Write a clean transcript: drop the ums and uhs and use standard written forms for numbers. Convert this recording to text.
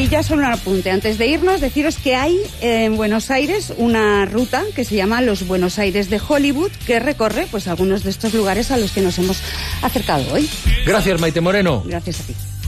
ya solo un apunte. Antes de irnos, deciros que hay en Buenos Aires una ruta que se llama Los Buenos Aires de Hollywood, que recorre pues algunos de estos lugares a los que nos hemos acercado hoy. Gracias, Maite Moreno. Gracias a ti.